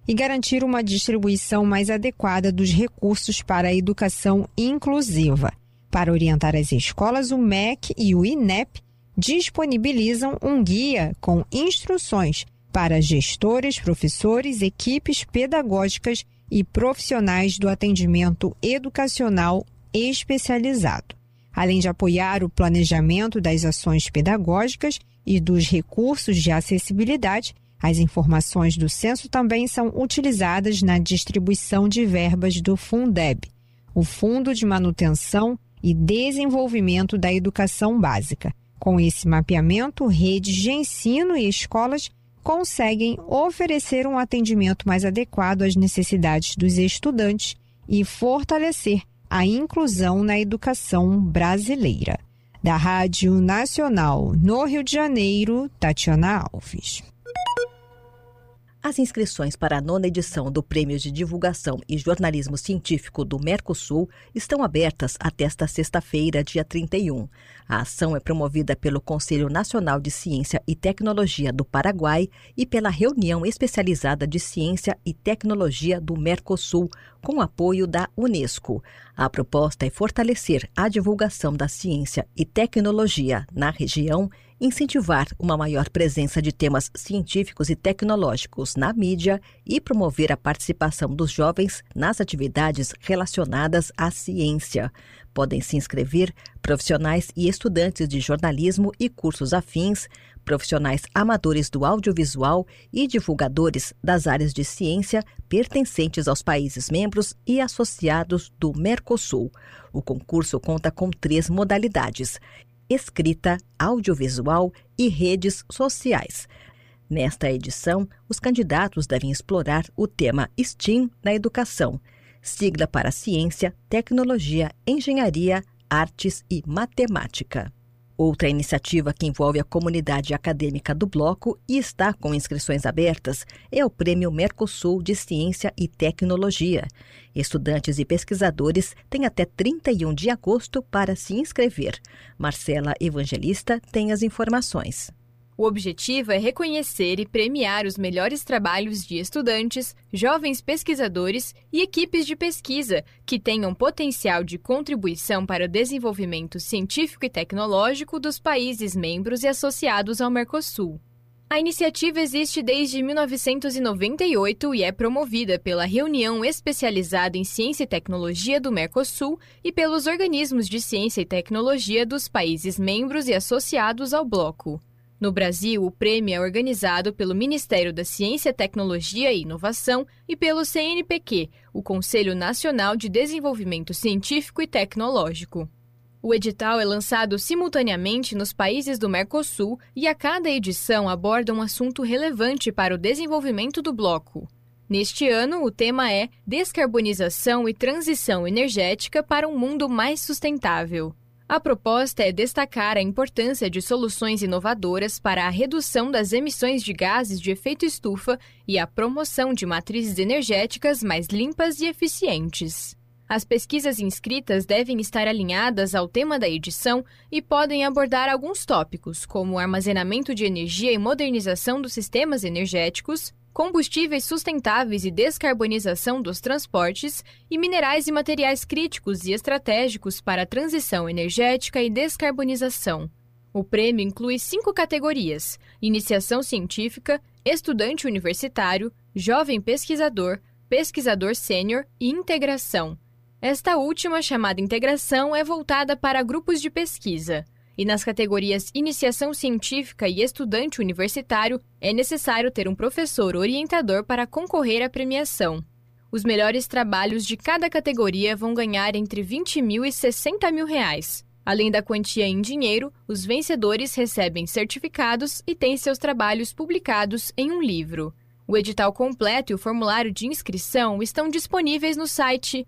e garantir uma distribuição mais adequada dos recursos para a educação inclusiva. Para orientar as escolas, o MEC e o INEP disponibilizam um guia com instruções para gestores, professores, equipes pedagógicas e profissionais do atendimento educacional especializado, além de apoiar o planejamento das ações pedagógicas e dos recursos de acessibilidade. As informações do censo também são utilizadas na distribuição de verbas do Fundeb, o Fundo de Manutenção e Desenvolvimento da Educação Básica. Com esse mapeamento, redes de ensino e escolas conseguem oferecer um atendimento mais adequado às necessidades dos estudantes e fortalecer a inclusão na educação brasileira. Da Rádio Nacional no Rio de Janeiro, Tatiana Alves. As inscrições para a 9ª edição do Prêmio de Divulgação e Jornalismo Científico do Mercosul estão abertas até esta sexta-feira, dia 31. A ação é promovida pelo Conselho Nacional de Ciência e Tecnologia do Paraguai e pela Reunião Especializada de Ciência e Tecnologia do Mercosul, com apoio da Unesco. A proposta é fortalecer a divulgação da ciência e tecnologia na região, incentivar uma maior presença de temas científicos e tecnológicos na mídia e promover a participação dos jovens nas atividades relacionadas à ciência. Podem se inscrever profissionais e estudantes de jornalismo e cursos afins, profissionais amadores do audiovisual e divulgadores das áreas de ciência pertencentes aos países membros e associados do Mercosul. O concurso conta com 3 modalidades: escrita, audiovisual e redes sociais. Nesta edição, os candidatos devem explorar o tema STEAM na educação, sigla para ciência, tecnologia, engenharia, artes e matemática. Outra iniciativa que envolve a comunidade acadêmica do bloco e está com inscrições abertas é o Prêmio Mercosul de Ciência e Tecnologia. Estudantes e pesquisadores têm até 31 de agosto para se inscrever. Marcela Evangelista tem as informações. O objetivo é reconhecer e premiar os melhores trabalhos de estudantes, jovens pesquisadores e equipes de pesquisa que tenham potencial de contribuição para o desenvolvimento científico e tecnológico dos países membros e associados ao Mercosul. A iniciativa existe desde 1998 e é promovida pela Reunião Especializada em Ciência e Tecnologia do Mercosul e pelos organismos de ciência e tecnologia dos países membros e associados ao bloco. No Brasil, o prêmio é organizado pelo Ministério da Ciência, Tecnologia e Inovação e pelo CNPq, o Conselho Nacional de Desenvolvimento Científico e Tecnológico. O edital é lançado simultaneamente nos países do Mercosul e a cada edição aborda um assunto relevante para o desenvolvimento do bloco. Neste ano, o tema é Descarbonização e Transição Energética para um Mundo Mais Sustentável. A proposta é destacar a importância de soluções inovadoras para a redução das emissões de gases de efeito estufa e a promoção de matrizes energéticas mais limpas e eficientes. As pesquisas inscritas devem estar alinhadas ao tema da edição e podem abordar alguns tópicos, como armazenamento de energia e modernização dos sistemas energéticos, combustíveis sustentáveis e descarbonização dos transportes e minerais e materiais críticos e estratégicos para a transição energética e descarbonização. O prêmio inclui 5 categorias: iniciação científica, estudante universitário, jovem pesquisador, pesquisador sênior e integração. Esta última, chamada integração, é voltada para grupos de pesquisa. E nas categorias Iniciação Científica e Estudante Universitário, é necessário ter um professor orientador para concorrer à premiação. Os melhores trabalhos de cada categoria vão ganhar entre R$20 mil e R$60 mil. Além da quantia em dinheiro, os vencedores recebem certificados e têm seus trabalhos publicados em um livro. O edital completo e o formulário de inscrição estão disponíveis no site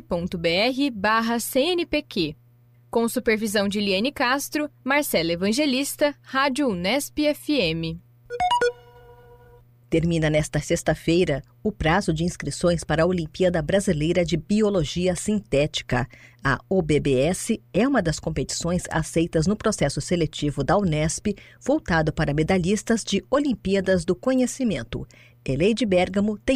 gov.br/CNPq. Com supervisão de Liane Castro, Marcela Evangelista, Rádio Unesp FM. Termina nesta sexta-feira o prazo de inscrições para a Olimpíada Brasileira de Biologia Sintética. A OBBS é uma das competições aceitas no processo seletivo da Unesp, voltado para medalhistas de Olimpíadas do Conhecimento. Eleide Bergamo tem